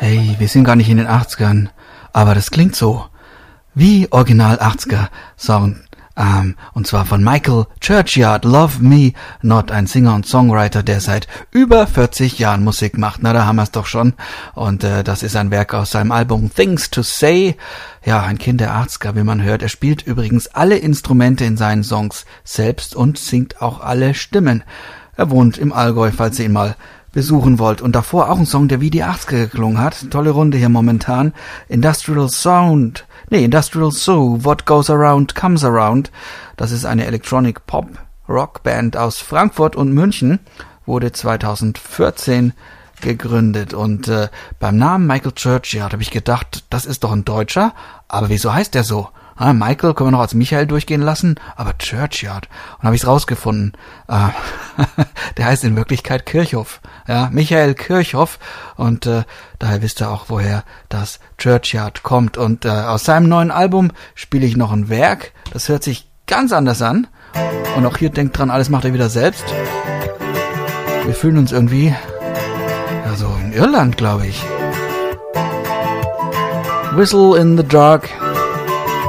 Hey, wir sind gar nicht in den 80ern, aber das klingt so. Wie Original 80er Sound. Und zwar von Michael Churchyard, Love Me Not, ein Singer und Songwriter, der seit über 40 Jahren Musik macht. Na, da haben wir es doch schon. Und das ist ein Werk aus seinem Album Things to Say. Ja, ein Kind der 80er, wie man hört. Er spielt übrigens alle Instrumente in seinen Songs selbst und singt auch alle Stimmen. Er wohnt im Allgäu, falls ihr ihn mal besuchen wollt. Und davor auch ein Song, der wie die 80er geklungen hat. Tolle Runde hier momentan. Industrial Soul, What Goes Around Comes Around. Das ist eine Electronic Pop Rock Band aus Frankfurt und München. Wurde 2014 gegründet. Und beim Namen Michael Churchyard habe ich gedacht, das ist doch ein Deutscher. Aber wieso heißt der so? Michael können wir noch als Michael durchgehen lassen, aber Churchyard. Und habe ich es rausgefunden. Der heißt in Wirklichkeit Kirchhoff. Ja, Michael Kirchhoff. Und daher wisst ihr auch, woher das Churchyard kommt. Und aus seinem neuen Album spiele ich noch ein Werk. Das hört sich ganz anders an. Und auch hier denkt dran, alles macht er wieder selbst. Wir fühlen uns irgendwie so in Irland, glaube ich. Whistle in the Dark.